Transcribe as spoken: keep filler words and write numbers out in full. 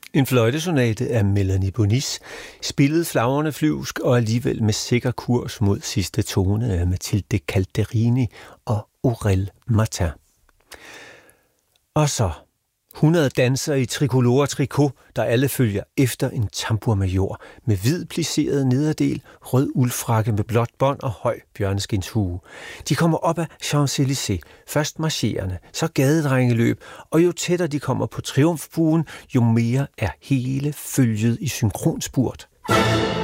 En fløjtesonate af Melanie Bonis, spillet flagrende flyvsk og alligevel med sikker kurs mod sidste tone af Mathilde Calderini og Aurel Martin. Og så hundrede dansere i tricolore trikot, der alle følger efter en tambourmajor med hvid plisseret nederdel, rød uldfrakke med blåt bånd og høj bjørneskindshue. De kommer op ad Champs-Élysées, først marcherende, så gadedrengeløb, og jo tættere de kommer på triumfbuen, jo mere er hele følget i synkronsspurt.